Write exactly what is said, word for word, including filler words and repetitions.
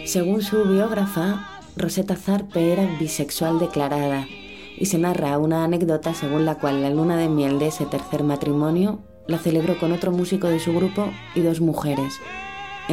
Según su biógrafa, Rosetta Tharpe era bisexual declarada y se narra una anécdota según la cual la luna de miel de ese tercer matrimonio la celebró con otro músico de su grupo y dos mujeres.